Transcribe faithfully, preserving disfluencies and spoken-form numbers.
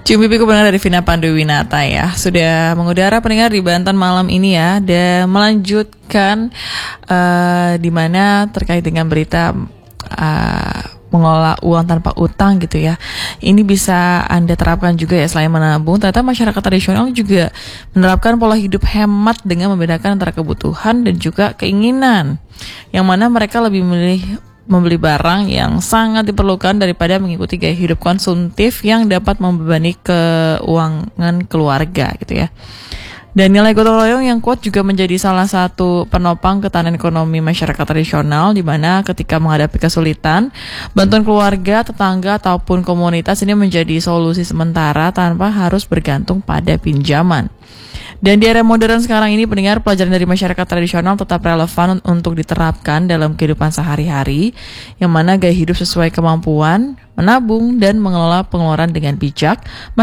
Cium pipiku pendengar dari Vina Panduwinata ya. Sudah mengudara pendengar di Banten malam ini ya. Dan melanjutkan uh, di mana terkait dengan berita uh, mengelola uang tanpa utang gitu ya. Ini bisa Anda terapkan juga ya selain menabung. Ternyata masyarakat tradisional juga menerapkan pola hidup hemat dengan membedakan antara kebutuhan dan juga keinginan. Yang mana mereka lebih memilih membeli barang yang sangat diperlukan daripada mengikuti gaya hidup konsumtif yang dapat membebani keuangan keluarga gitu ya. Dan nilai gotong royong yang kuat juga menjadi salah satu penopang ketahanan ekonomi masyarakat tradisional, di mana ketika menghadapi kesulitan, bantuan keluarga, tetangga ataupun komunitas ini menjadi solusi sementara tanpa harus bergantung pada pinjaman. Dan di era modern sekarang ini, pendengar, pelajaran dari masyarakat tradisional tetap relevan untuk diterapkan dalam kehidupan sehari-hari, yang mana gaya hidup sesuai kemampuan, menabung, dan mengelola pengeluaran dengan bijak